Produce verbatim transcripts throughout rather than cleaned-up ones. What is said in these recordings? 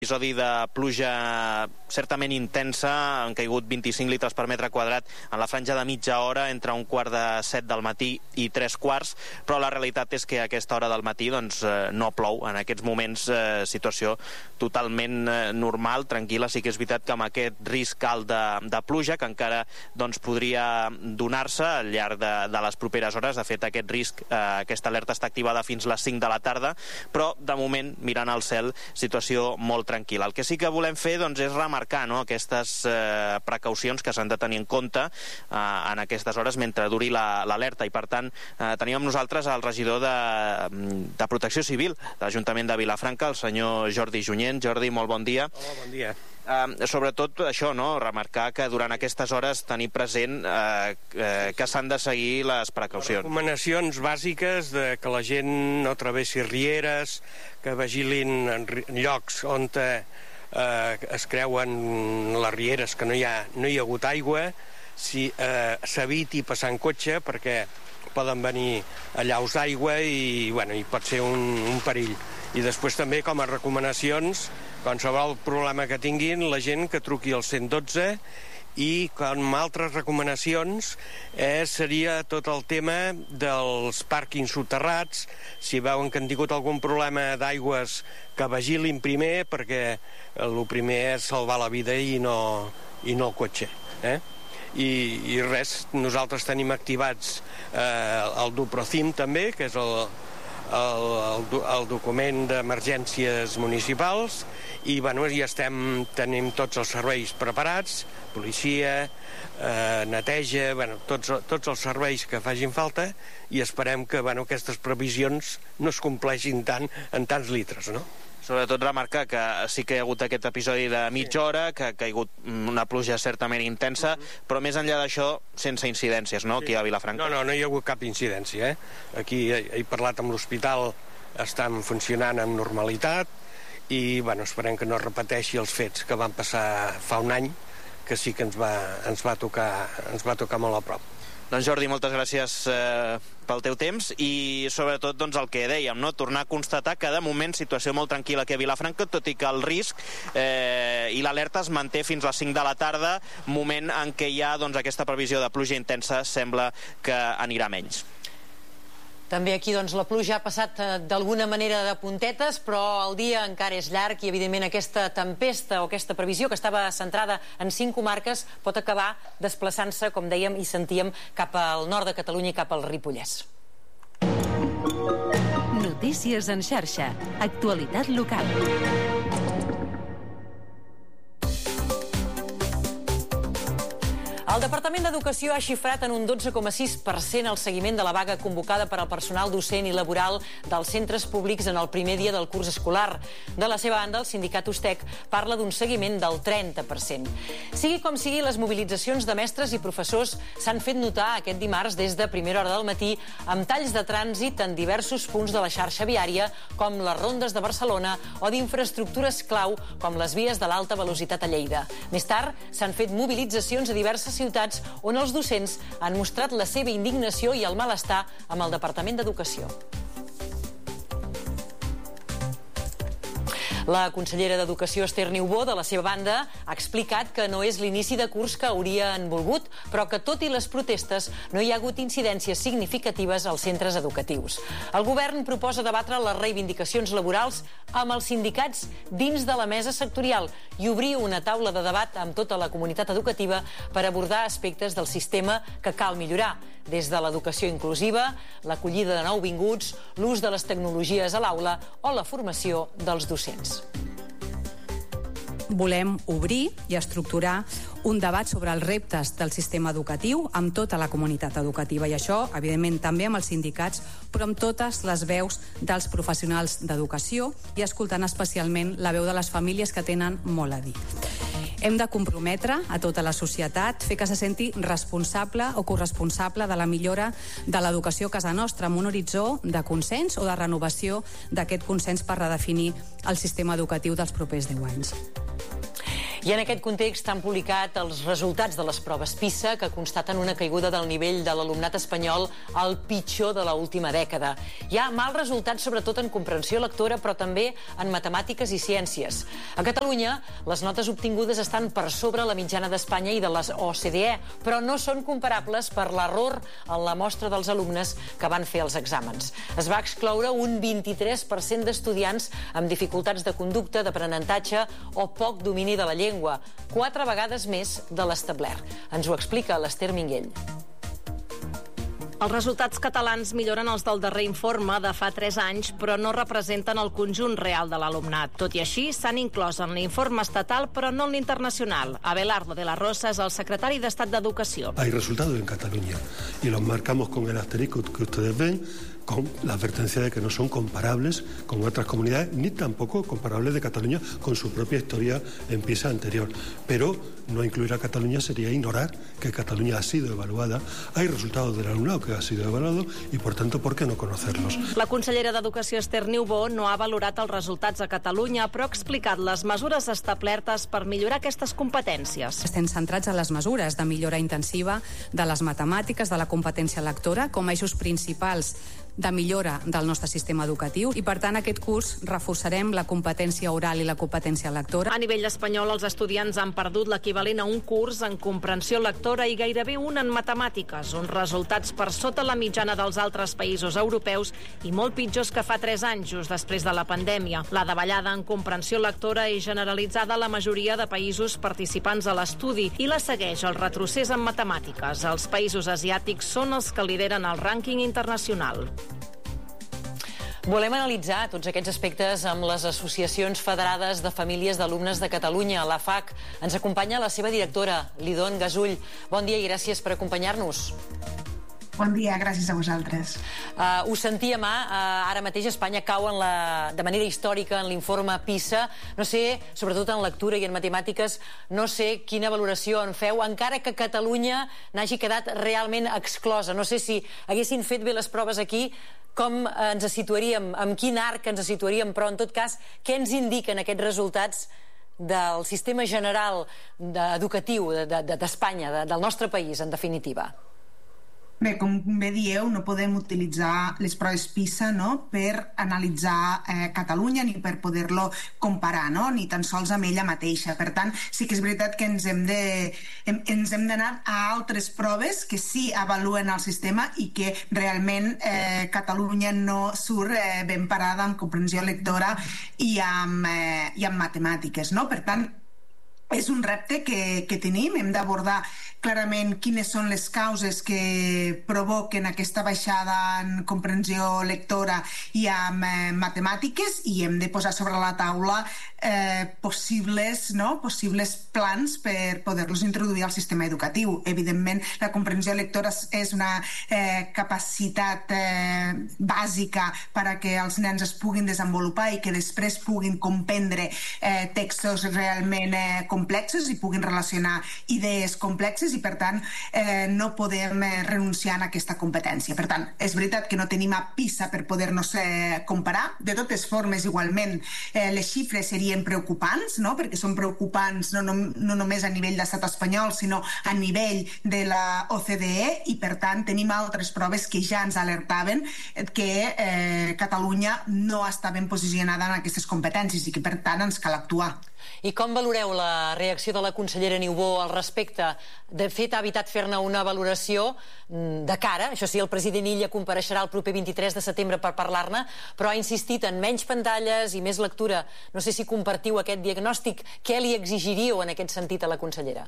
Episodi de pluja certament intensa, han caigut vint-i-cinc litres per metre quadrat en la franja de mitja hora entre un quart de set del matí i tres quarts, però la realitat és que a aquesta hora del matí doncs, no plou. En aquests moments, eh, situació totalment eh, normal, tranquil·la. Sí que és veritat que amb aquest risc alt de, de pluja, que encara doncs, podria donar-se al llarg de, de les properes hores. De fet, aquest risc, eh, aquesta alerta està activada fins les cinc de la tarda, però de moment, mirant al cel, situació molt tranquil·la. El que sí que volem fer doncs, és remarcar no, aquestes eh, precaucions que s'han de tenir en compte eh, en aquestes hores mentre duri l'alerta, i per tant eh, tenim amb nosaltres el regidor de, de Protecció Civil de l'Ajuntament de Vilafranca, el senyor Jordi Junyent. Jordi, molt bon dia. Hola, bon dia. Eh, sobretot això, no? Remarcar que durant aquestes hores tenir present eh, eh, que s'han de seguir les precaucions. Recomanacions bàsiques de que la gent no travessi rieres, que vigilin en llocs on eh, es creuen les rieres que no hi ha, no hi ha hagut aigua, si eh, s'eviti passar en cotxe perquè poden venir allaus d'aigua i, bueno, i pot ser un, un perill. I després també, com a recomanacions, qualsevol problema que tinguin, la gent que truqui al cent dotze, i com altres recomanacions eh, seria tot el tema dels pàrquings soterrats. Si veuen que han tingut algun problema d'aigües, que vigilin primer, perquè el primer és salvar la vida i no, i no el cotxe. Eh? I, i res, nosaltres tenim activats eh, el Duprocim també, que és el, el, el, el document d'emergències municipals, i bueno, ja estem, tenim tots els serveis preparats, policia, eh, neteja, bueno, tots, tots els serveis que facin falta, i esperem que bueno, aquestes previsions no es compleixin tant en tants litres, no? Sobretot remarcar que sí que hi ha hagut aquest episodi de mitja hora, que ha caigut una pluja certament intensa, uh-huh. però més enllà d'això, sense incidències, no?, aquí a Vilafranca. No, no, no hi ha hagut cap incidència, eh? Aquí he, he parlat amb l'hospital, estan funcionant amb normalitat, i bueno, esperem que no repeteixi els fets que van passar fa un any, que sí que ens va, ens va, tocar, ens va tocar molt a prop. Doncs Jordi, moltes gràcies eh, pel teu temps, i sobretot doncs, el que dèiem, no? Tornar a constatar que de moment situació molt tranquil·la aquí a Vilafranca, tot i que el risc eh, i l'alerta es manté fins a les cinc de la tarda, moment en què hi ha doncs, aquesta previsió de pluja intensa, sembla que anirà menys. També aquí doncs, la pluja ha passat eh, d'alguna manera de puntetes, però el dia encara és llarg i evidentment aquesta tempesta o aquesta previsió que estava centrada en cinc comarques pot acabar desplaçant-se, com dèiem i sentíem, cap al nord de Catalunya i cap al Ripollès. Notícies en xarxa. Actualitat local. El Departament d'Educació ha xifrat en un dotze coma sis per cent el seguiment de la vaga convocada per al personal docent i laboral dels centres públics en el primer dia del curs escolar. De la seva banda, el sindicat Ustec parla d'un seguiment del trenta per cent. Sigui com sigui, les mobilitzacions de mestres i professors s'han fet notar aquest dimarts des de primera hora del matí amb talls de trànsit en diversos punts de la xarxa viària, com les rondes de Barcelona o d'infraestructures clau com les vies de l'alta velocitat a Lleida. Més tard, s'han fet mobilitzacions a diverses ciutats on els docents han mostrat la seva indignació i el malestar amb el Departament d'Educació. La consellera d'Educació, Esther Niubó, de la seva banda, ha explicat que no és l'inici de curs que haurien volgut, però que tot i les protestes no hi ha hagut incidències significatives als centres educatius. El govern proposa debatre les reivindicacions laborals amb els sindicats dins de la mesa sectorial i obrir una taula de debat amb tota la comunitat educativa per abordar aspectes del sistema que cal millorar, des de l'educació inclusiva, l'acollida de nouvinguts, l'ús de les tecnologies a l'aula o la formació dels docents. Volem obrir i estructurar un debat sobre els reptes del sistema educatiu amb tota la comunitat educativa, i això, evidentment, també amb els sindicats, però amb totes les veus dels professionals d'educació i escoltant especialment la veu de les famílies que tenen molt a dir. Hem de comprometre a tota la societat, fer que se senti responsable o corresponsable de la millora de l'educació a casa nostra, amb un horitzó de consens o de renovació d'aquest consens per redefinir el sistema educatiu dels propers deu anys. I en aquest context han publicat els resultats de les proves PISA que constaten una caiguda del nivell de l'alumnat espanyol al pitjor de l'última dècada. Hi ha mals resultats sobretot en comprensió lectora, però també en matemàtiques i ciències. A Catalunya, les notes obtingudes estan per sobre la mitjana d'Espanya i de les O C D E, però no són comparables per l'error en la mostra dels alumnes que van fer els exàmens. Es va excloure un vint-i-tres per cent d'estudiants amb dificultats de conducta, d'aprenentatge o poc domini de la llengua, quatre vegades més de l'establert. Ens ho explica l'Ester Minguell. Els resultats catalans milloren els del darrer informe de fa tres anys, però no representen el conjunt real de l'alumnat. Tot i així, s'han inclòs en l'informe estatal, però no en l'internacional. Abelardo de la Rosa és el secretari d'Estat d'Educació. Hay resultados en Cataluña y los marcamos con el asterisco que ustedes ven, con la advertencia de que no son comparables con otras comunidades, ni tampoco comparables de Cataluña con su propia historia en PISA anterior. Pero no incluir a Cataluña sería ignorar que Cataluña ha sido evaluada. Hay resultados del alumnado que ha sido evaluado y, por tanto, ¿por qué no conocerlos? La consellera d'Educació, Esther Niubó, no ha valorat els resultats a Catalunya, però ha explicat les mesures establertes per millorar aquestes competències. Estem centrats en les mesures de millora intensiva de les matemàtiques, de la competència lectora, com a eixos principals de millora del nostre sistema educatiu i, per tant, aquest curs reforçarem la competència oral i la competència lectora. A nivell espanyol, els estudiants han perdut l'equivalent a un curs en comprensió lectora i gairebé un en matemàtiques, uns resultats per sota la mitjana dels altres països europeus i molt pitjors que fa tres anys, just després de la pandèmia. La davallada en comprensió lectora és generalitzada a la majoria de països participants a l'estudi i la segueix el retrocés en matemàtiques. Els països asiàtics són els que lideren el rànquing internacional. Volem analitzar tots aquests aspectes amb les associacions federades de famílies d'alumnes de Catalunya, la F A C. Ens acompanya la seva directora, Lidon Gasull. Bon dia i gràcies per acompanyar-nos. Bon dia, gràcies a vosaltres. Uh, ho sentíem, uh, ara mateix Espanya cau en la, de manera històrica en l'informe PISA. No sé, sobretot en lectura i en matemàtiques, no sé quina valoració en feu, encara que Catalunya n'hagi quedat realment exclosa. No sé si haguessin fet bé les proves aquí, com ens situaríem, amb quin arc ens situaríem, però en tot cas, què ens indiquen aquests resultats del sistema general educatiu d'Espanya, del nostre país, en definitiva? Bé, com bé dieu, no podem utilitzar les proves PISA, no?, per analitzar eh, Catalunya ni per poder-lo comparar, no?, ni tan sols amb ella mateixa. Per tant, sí que és veritat que ens hem de, hem, ens hem d'anar a altres proves que sí avaluen el sistema i que realment eh, Catalunya no surt eh, ben parada amb comprensió lectora i amb, eh, i amb matemàtiques, no? Per tant, és un repte que, que tenim, hem d'abordar clarament quines són les causes que provoquen aquesta baixada en comprensió lectora i amb eh, matemàtiques i hem de posar sobre la taula eh, possibles, no? possibles plans per poder-los introduir al sistema educatiu. Evidentment, la comprensió lectora és una eh, capacitat eh, bàsica per a que els nens es puguin desenvolupar i que després puguin comprendre eh, textos realment eh, complexos i puguin relacionar idees complexes i, per tant, eh, no podem eh, renunciar a aquesta competència. Per tant, és veritat que no tenim a PISA per poder-nos eh, comparar. De totes formes, igualment, eh, les xifres serien preocupants, no?, perquè són preocupants no, no, no només a nivell d'estat espanyol, sinó a nivell de la O C D E i, per tant, tenim altres proves que ja ens alertaven que eh, Catalunya no està ben posicionada en aquestes competències i que, per tant, ens cal actuar. I com valoreu la reacció de la consellera Niubó al respecte? De fet, ha evitat fer-ne una valoració de cara. Això sí, el president Illa compareixerà el proper vint-i-tres de setembre per parlar-ne, però ha insistit en menys pantalles i més lectura. No sé si compartiu aquest diagnòstic. Què li exigiríeu en aquest sentit a la consellera?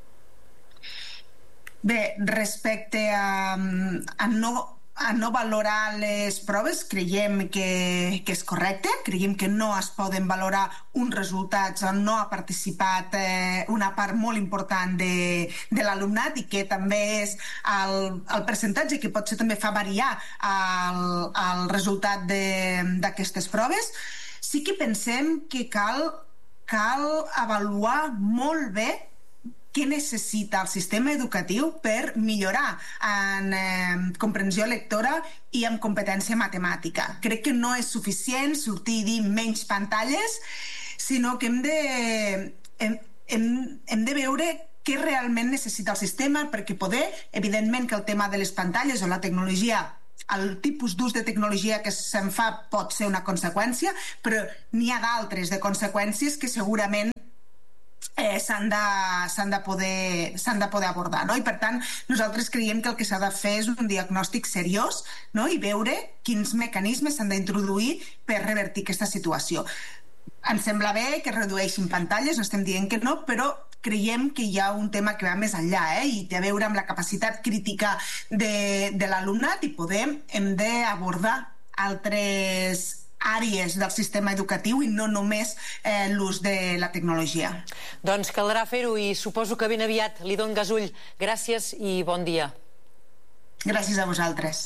Bé, respecte a, a no... a no valorar les proves, creiem que, que és correcte, creiem que no es poden valorar uns resultats on no ha participat eh, una part molt important de, de l'alumnat i que també és el, el percentatge que potser també fa variar el, el resultat d'aquestes proves. Sí que pensem que cal, cal avaluar molt bé què necessita el sistema educatiu per millorar en eh, comprensió lectora i en competència matemàtica. Crec que no és suficient sortir i dir menys pantalles, sinó que hem de... Hem, hem, hem de veure què realment necessita el sistema, perquè poder, evidentment que el tema de les pantalles o la tecnologia, el tipus d'ús de tecnologia que se'n fa pot ser una conseqüència, però n'hi ha d'altres de conseqüències que segurament Eh, s'han de, s'han de, poder, s'han de poder abordar, no? I per tant nosaltres creiem que el que s'ha de fer és un diagnòstic seriós, no? I veure quins mecanismes s'han d'introduir per revertir aquesta situació. Ens sembla bé que redueixin pantalles, no estem dient que no, però creiem que hi ha un tema que va més enllà, eh? I té a veure amb la capacitat crítica de, de l'alumnat, i podem, hem d'abordar altres àrees del sistema educatiu i no només eh, l'ús de la tecnologia. Doncs caldrà fer-ho i suposo que ben aviat. Lidon Gasull, gràcies i bon dia. Gràcies a vosaltres.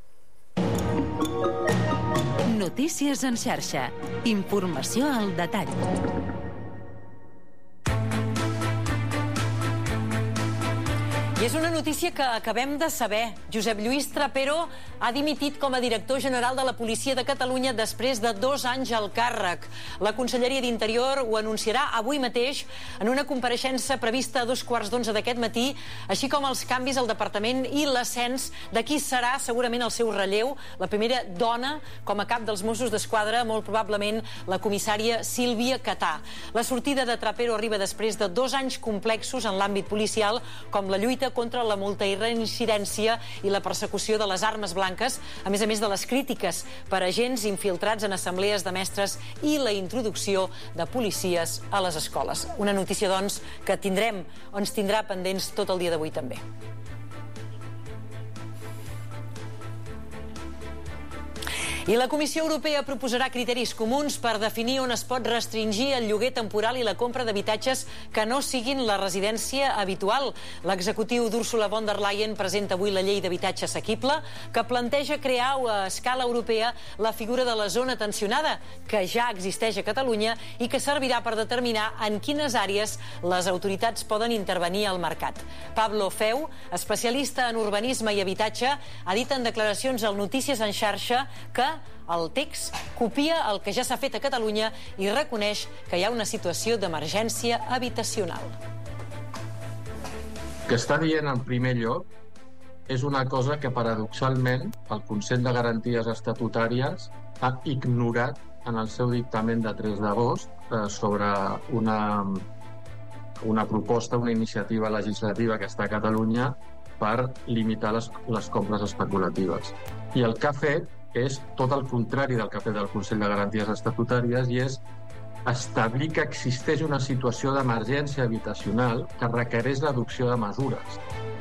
Notícies en xarxa. Informació al detall. I és una notícia que acabem de saber. Josep Lluís Trapero ha dimitit com a director general de la Policia de Catalunya després de dos anys al càrrec. La Conselleria d'Interior ho anunciarà avui mateix en una compareixença prevista a dos quarts d'onze d'aquest matí, així com els canvis al departament i l'ascens de qui serà segurament el seu relleu, la primera dona com a cap dels Mossos d'Esquadra, molt probablement la comissària Sílvia Catà. La sortida de Trapero arriba després de dos anys complexos en l'àmbit policial, com la lluita contra la multireincidència i la persecució de les armes blanques, a més a més de les crítiques per agents infiltrats en assemblees de mestres i la introducció de policies a les escoles. Una notícia, doncs, que tindrem, o ens tindrà pendents tot el dia d'avui també. I la Comissió Europea proposarà criteris comuns per definir on es pot restringir el lloguer temporal i la compra d'habitatges que no siguin la residència habitual. L'executiu d'Ursula von der Leyen presenta avui la llei d'habitatge assequible, que planteja crear a escala europea la figura de la zona tensionada, que ja existeix a Catalunya i que servirà per determinar en quines àrees les autoritats poden intervenir al mercat. Pablo Feu, especialista en urbanisme i habitatge, ha dit en declaracions al Notícies en xarxa que el text copia el que ja s'ha fet a Catalunya i reconeix que hi ha una situació d'emergència habitacional. El que està dient en primer lloc és una cosa que paradoxalment el Consell de Garanties Estatutàries ha ignorat en el seu dictamen de tres d'agost eh, sobre una, una proposta, una iniciativa legislativa que està a Catalunya per limitar les, les compres especulatives. I el que ha fet és tot el contrari del que ha fet el Consell de Garanties Estatutàries, i és establir que existeix una situació d'emergència habitacional que requereix l'adopció de mesures.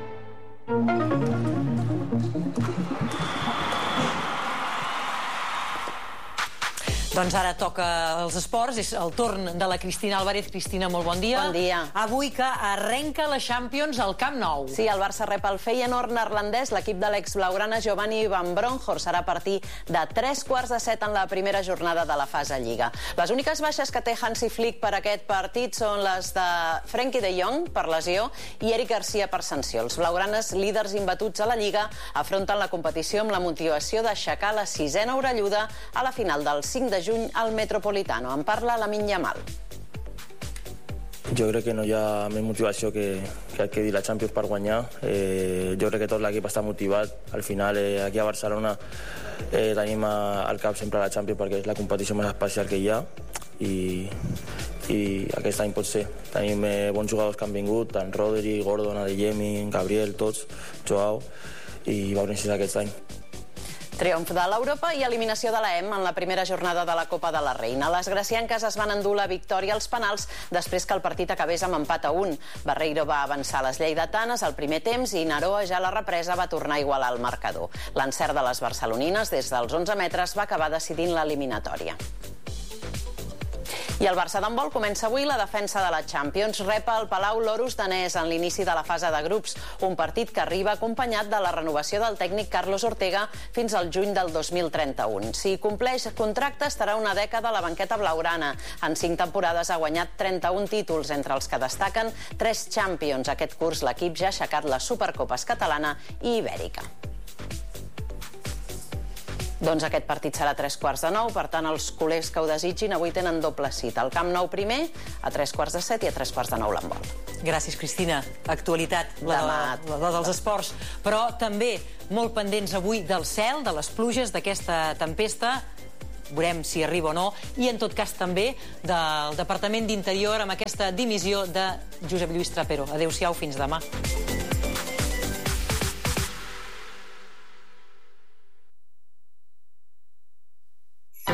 Doncs ara toca els esports, és el torn de la Cristina Álvarez. Cristina, molt bon dia. Bon dia. Avui que arrenca la Champions al Camp Nou. Sí, el Barça rep el Feyenoord neerlandès, l'equip de l'ex-blaugrana Giovanni Van Bronckhorst serà a partir de tres quarts de set en la primera jornada de la fase Lliga. Les úniques baixes que té Hansi Flick per aquest partit són les de Frenkie de Jong per lesió i Eric Garcia per sanció. Els blaugranes, líders imbatuts a la Lliga, afronten la competició amb la motivació d'aixecar la sisena orelluda a la final del cinc de juny al Metropolitano. En parla Lamine Yamal. Jo crec que no hi ha més motivació que, que adquirir la Champions per guanyar. Eh, jo crec que tot l'equip està motivat. Al final, eh, aquí a Barcelona eh, tenim al cap sempre la Champions perquè és la competició més especial que hi ha i, i aquest any pot ser. Tenim eh, bons jugadors que han vingut, tant Rodri, Gordon, Adeyemi, Gabriel, tots, Joao, i veurem si és aquest any. Triomf de l'Europa i eliminació de la E M en la primera jornada de la Copa de la Reina. Les gracianques es van endur la victòria als penals després que el partit acabés amb empat a un. Barreiro va avançar les lleidatanes al primer temps i Naroa ja a la represa va tornar a igualar el marcador. L'encert de les barcelonines des dels onze metres va acabar decidint l'eliminatòria. I el Barça d'handbol comença avui la defensa de la Champions. Rep el Palau l'Orus danès en l'inici de la fase de grups, un partit que arriba acompanyat de la renovació del tècnic Carlos Ortega fins al juny del dos mil trenta-u. Si compleix contracte estarà una dècada a la banqueta blaugrana. En cinc temporades ha guanyat trenta-un títols, entre els que destaquen tres Champions. Aquest curs l'equip ja ha aixecat les Supercopes catalana i ibèrica. Doncs aquest partit serà a tres quarts de nou, per tant els culers que ho desitgin avui tenen doble cita. Al Camp Nou primer, a tres quarts de set i a tres quarts de nou l'handbol. Gràcies, Cristina. Actualitat, la, la, la dels esports. Però també molt pendents avui del cel, de les pluges, d'aquesta tempesta. Veurem si arriba o no. I en tot cas també del Departament d'Interior amb aquesta dimissió de Josep Lluís Trapero. Adéu-siau, fins demà.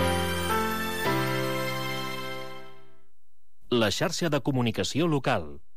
La xarxa de comunicació local.